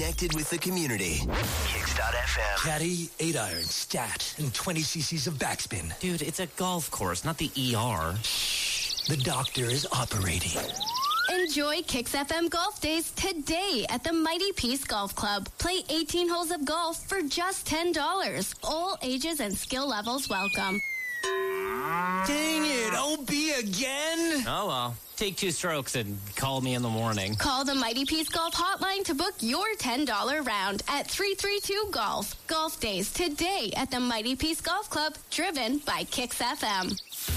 connected with the community. Kicks.fm. Caddy, 8-iron, stat, and 20 cc's of backspin. Dude, it's a golf course, not the ER. Shh. The doctor is operating. Enjoy Kicks FM Golf Days today at the Mighty Peace Golf Club. Play 18 holes of golf for just $10. All ages and skill levels welcome. Dang it, OB again? Oh, well. Take 2 strokes and call me in the morning. Call the Mighty Peace Golf Hotline to book your $10 round at 332-GOLF. Golf Days today at the Mighty Peace Golf Club, driven by Kicks FM.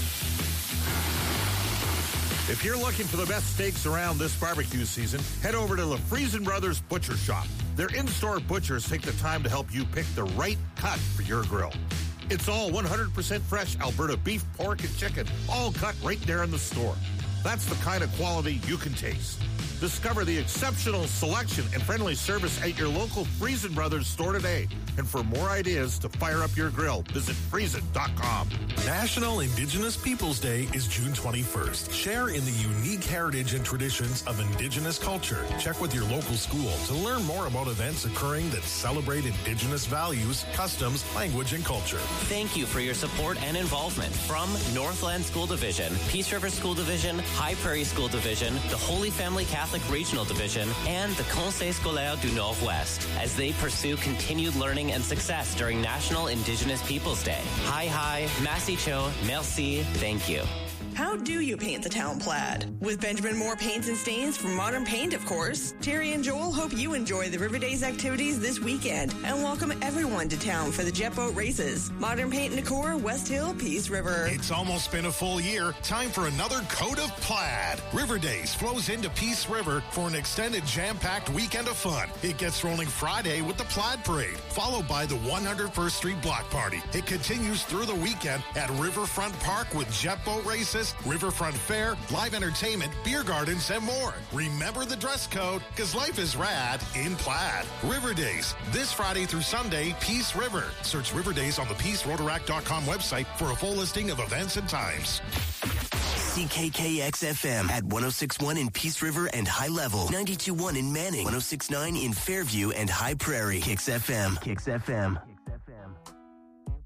If you're looking for the best steaks around this barbecue season, head over to the Friesen Brothers Butcher Shop. Their in-store butchers take the time to help you pick the right cut for your grill. It's all 100% fresh Alberta beef, pork, and chicken, all cut right there in the store. That's the kind of quality you can taste. Discover the exceptional selection and friendly service at your local Friesen Brothers store today. And for more ideas to fire up your grill, visit Friesen.com. National Indigenous Peoples Day is June 21st. Share in the unique heritage and traditions of Indigenous culture. Check with your local school to learn more about events occurring that celebrate Indigenous values, customs, language, and culture. Thank you for your support and involvement from Northland School Division, Peace River School Division, High Prairie School Division, the Holy Family Catholic Regional Division, and the Conseil Scolaire du Nord-Ouest as they pursue continued learning and success during National Indigenous Peoples Day. Hi, Massey Cho, merci, thank you. How do you paint the town plaid? With Benjamin Moore Paints and Stains from Modern Paint, of course. Terry and Joel hope you enjoy the River Days activities this weekend and welcome everyone to town for the jet boat races. Modern Paint and Decor, West Hill, Peace River. It's almost been a full year. Time for another coat of plaid. River Days flows into Peace River for an extended jam-packed weekend of fun. It gets rolling Friday with the Plaid Parade, followed by the 101st Street Block Party. It continues through the weekend at Riverfront Park with jet boat races, Riverfront Fair, live entertainment, beer gardens, and more. Remember the dress code, because life is rad in plaid. River Days, this Friday through Sunday, Peace River. Search River Days on the PeaceRotaract.com website for a full listing of events and times. CKKX-FM at 106.1 in Peace River and High Level, 92.1 in Manning, 106.9 in Fairview and High Prairie. Kicks FM. Kicks FM.